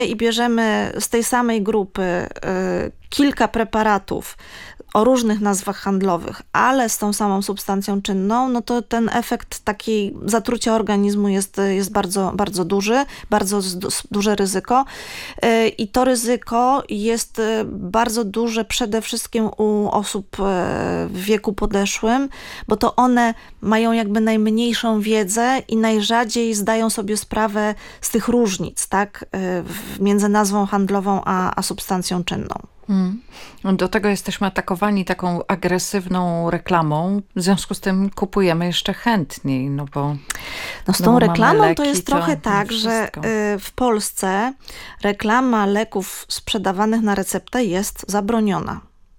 i bierzemy z tej samej grupy kilka preparatów o różnych nazwach handlowych, ale z tą samą substancją czynną, no to ten efekt takiej zatrucia organizmu jest bardzo, bardzo duży, bardzo duże ryzyko. I to ryzyko jest bardzo duże przede wszystkim u osób w wieku podeszłym, bo to one mają jakby najmniejszą wiedzę i najrzadziej zdają sobie sprawę z tych różnic, tak, między nazwą handlową a substancją czynną. Do tego jesteśmy atakowani taką agresywną reklamą, w związku z tym kupujemy jeszcze chętniej, bo z tą reklamą to jest trochę tak, że w Polsce reklama leków sprzedawanych na receptę jest zabroniona.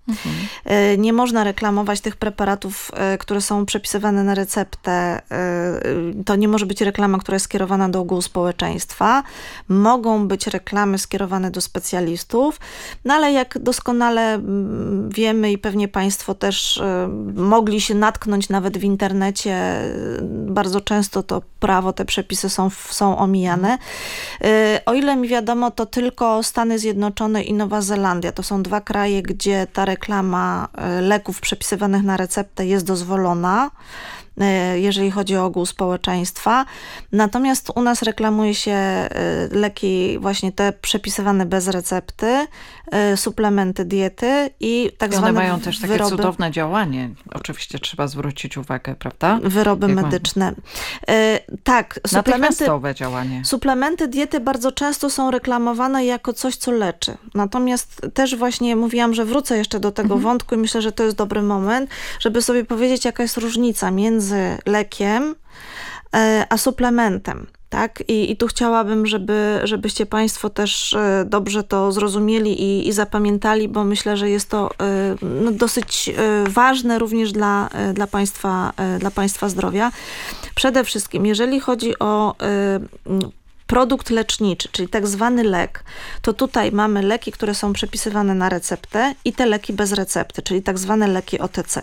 Nie można reklamować tych preparatów, które są przepisywane na receptę. To nie może być reklama, która jest skierowana do ogółu społeczeństwa. Mogą być reklamy skierowane do specjalistów, no ale jak doskonale wiemy i pewnie Państwo też mogli się natknąć nawet w internecie, bardzo często to prawo, te przepisy są omijane. O ile mi wiadomo, to tylko Stany Zjednoczone i Nowa Zelandia. To są 2 kraje, gdzie ta reklama leków przepisywanych na receptę jest dozwolona, jeżeli chodzi o ogół społeczeństwa. Natomiast u nas reklamuje się leki właśnie te przepisywane bez recepty, suplementy diety i tak zwane one mają też takie wyroby, cudowne działanie. Oczywiście trzeba zwrócić uwagę, prawda? Wyroby medyczne. Tak, natychmiastowe działanie. Suplementy diety bardzo często są reklamowane jako coś, co leczy. Natomiast też właśnie mówiłam, że wrócę jeszcze do tego wątku i myślę, że to jest dobry moment, żeby sobie powiedzieć, jaka jest różnica między lekiem a suplementem. Tak? I tu chciałabym, żebyście Państwo też dobrze to zrozumieli i zapamiętali, bo myślę, że jest to dosyć ważne również dla Państwa zdrowia. Przede wszystkim, jeżeli chodzi o produkt leczniczy, czyli tak zwany lek, to tutaj mamy leki, które są przepisywane na receptę i te leki bez recepty, czyli tak zwane leki OTC.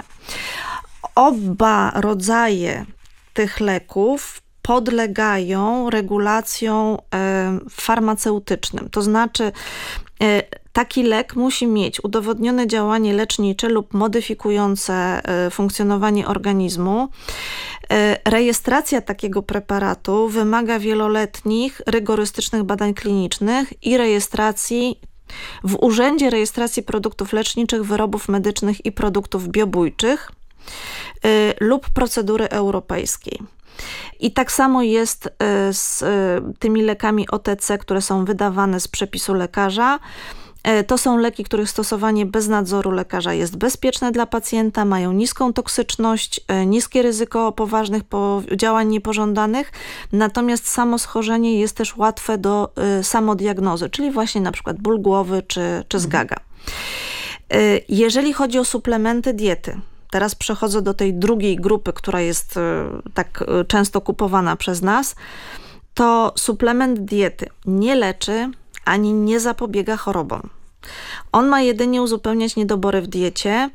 Oba rodzaje tych leków podlegają regulacjom farmaceutycznym. To znaczy taki lek musi mieć udowodnione działanie lecznicze lub modyfikujące funkcjonowanie organizmu. Rejestracja takiego preparatu wymaga wieloletnich, rygorystycznych badań klinicznych i rejestracji w Urzędzie Rejestracji Produktów Leczniczych, Wyrobów Medycznych i Produktów Biobójczych lub procedury europejskiej. I tak samo jest z tymi lekami OTC, które są wydawane z przepisu lekarza. To są leki, których stosowanie bez nadzoru lekarza jest bezpieczne dla pacjenta, mają niską toksyczność, niskie ryzyko poważnych działań niepożądanych, natomiast samo schorzenie jest też łatwe do samodiagnozy, czyli właśnie na przykład ból głowy czy zgaga. Jeżeli chodzi o suplementy diety, teraz przechodzę do tej drugiej grupy, która jest tak często kupowana przez nas, to suplement diety nie leczy ani nie zapobiega chorobom. On ma jedynie uzupełniać niedobory w diecie.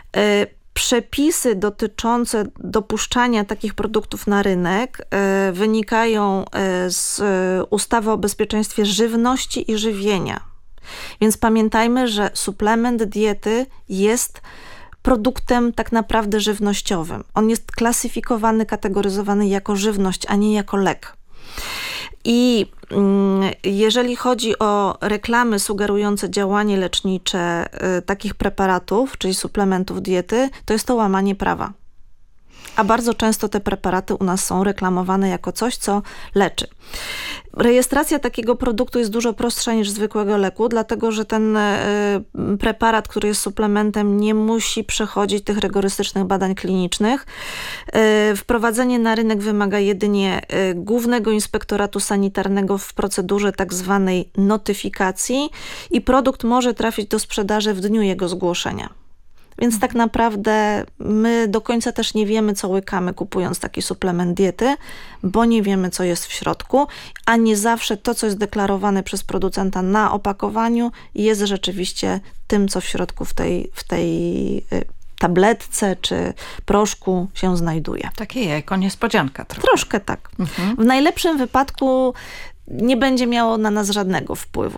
Przepisy dotyczące dopuszczania takich produktów na rynek wynikają z ustawy o bezpieczeństwie żywności i żywienia. Więc pamiętajmy, że suplement diety jest produktem tak naprawdę żywnościowym. On jest klasyfikowany, kategoryzowany jako żywność, a nie jako lek. I jeżeli chodzi o reklamy sugerujące działanie lecznicze takich preparatów, czyli suplementów diety, to jest to łamanie prawa. A bardzo często te preparaty u nas są reklamowane jako coś, co leczy. Rejestracja takiego produktu jest dużo prostsza niż zwykłego leku, dlatego że ten preparat, który jest suplementem, nie musi przechodzić tych rygorystycznych badań klinicznych. Wprowadzenie na rynek wymaga jedynie Głównego Inspektoratu Sanitarnego w procedurze tak zwanej notyfikacji i produkt może trafić do sprzedaży w dniu jego zgłoszenia. Więc tak naprawdę my do końca też nie wiemy, co łykamy, kupując taki suplement diety, bo nie wiemy, co jest w środku, a nie zawsze to, co jest deklarowane przez producenta na opakowaniu, jest rzeczywiście tym, co w środku w tej tabletce czy proszku się znajduje. Takie jajko, niespodzianka trochę. Troszkę tak. W najlepszym wypadku nie będzie miało na nas żadnego wpływu.